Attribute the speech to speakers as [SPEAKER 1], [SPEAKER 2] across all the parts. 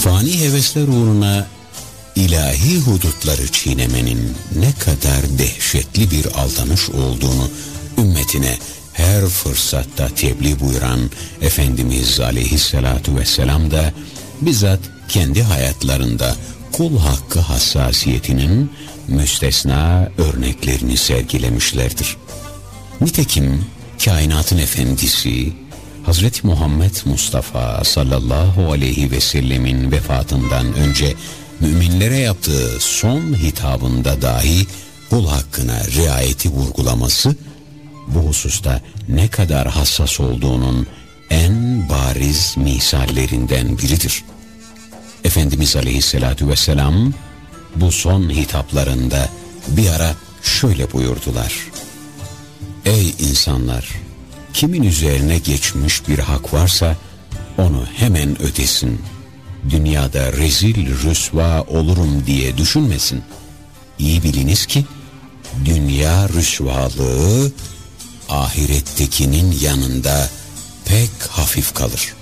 [SPEAKER 1] fani hevesler uğruna ilahi hudutları çiğnemenin ne kadar dehşetli bir aldanış olduğunu ümmetine her fırsatta tebliğ buyuran Efendimiz Aleyhisselatu Vesselam da bizzat kendi hayatlarında kul hakkı hassasiyetinin müstesna örneklerini sergilemişlerdir. Nitekim kainatın efendisi Hazreti Muhammed Mustafa sallallahu aleyhi ve sellemin vefatından önce müminlere yaptığı son hitabında dahi kul hakkına riayeti vurgulaması bu hususta ne kadar hassas olduğunun en bariz misallerinden biridir. Efendimiz Aleyhisselatü Vesselam bu son hitaplarında bir ara şöyle buyurdular: Ey insanlar! Kimin üzerine geçmiş bir hak varsa onu hemen ödesin. Dünyada rezil rüsva olurum diye düşünmesin. İyi biliniz ki dünya rüsvalığı ahirettekinin yanında pek hafif kalır.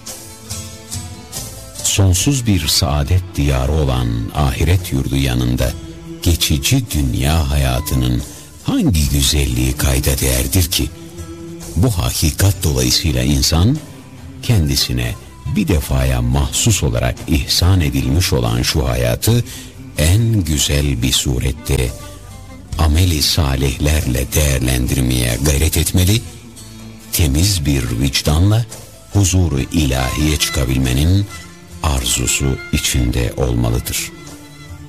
[SPEAKER 1] Sonsuz bir saadet diyarı olan ahiret yurdu yanında geçici dünya hayatının hangi güzelliği kayda değerdir ki? Bu hakikat dolayısıyla insan kendisine bir defaya mahsus olarak ihsan edilmiş olan şu hayatı en güzel bir surette ameli salihlerle değerlendirmeye gayret etmeli, temiz bir vicdanla huzuru ilahiye çıkabilmenin arzusu içinde olmalıdır.